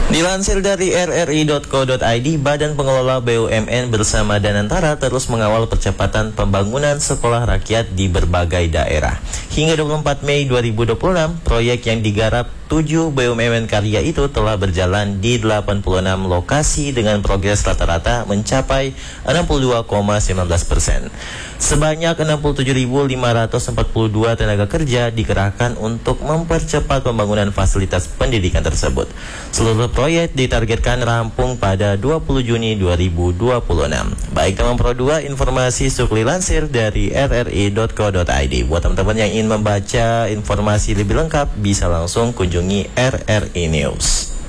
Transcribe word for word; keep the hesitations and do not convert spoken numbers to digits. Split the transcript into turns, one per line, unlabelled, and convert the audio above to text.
Dilansir dari r r i titik co titik i d, Badan Pengelola B U M N bersama Danantara terus mengawal percepatan pembangunan sekolah rakyat di berbagai daerah. Hingga dua puluh empat Mei dua ribu dua puluh enam, proyek yang digarap tujuh B U M N karya itu telah berjalan di delapan puluh enam lokasi dengan progres rata-rata mencapai enam puluh dua koma satu sembilan persen. Sebanyak enam puluh tujuh ribu lima ratus empat puluh dua tenaga kerja dikerahkan untuk mempercepat pembangunan fasilitas pendidikan tersebut. Seluruh proyek ditargetkan rampung pada dua puluh Juni dua ribu dua puluh enam. Baik teman Pro dua, informasi Sukli lansir dari r r i titik co titik i d. Buat teman-teman yang ingin membaca informasi lebih lengkap, bisa langsung kunjungi R R I News.